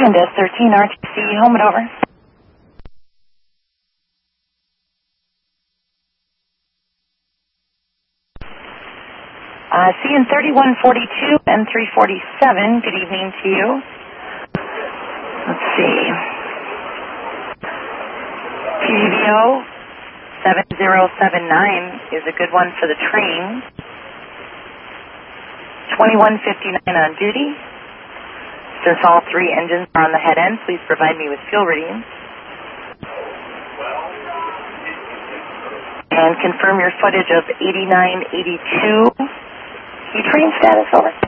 Desk 13, RTC, home and over. CN 3142 and 347, good evening to you. Let's see. PVO 7079 is a good one for the train. 2159 on duty. Since all three engines are on the head end, please provide me with fuel readings. And confirm your footage of 8982. Train status, over.